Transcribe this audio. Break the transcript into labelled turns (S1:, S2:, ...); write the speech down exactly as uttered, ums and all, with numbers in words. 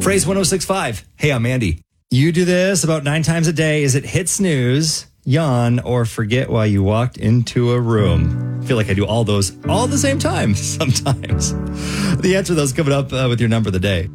S1: Phrase one oh six five. Hey, I'm Andy. You do this about nine times a day. Is it hit snooze, yawn, or forget why you walked into a room? I feel like I do all those all at the same time sometimes. The answer to those coming up uh, with your number of the day.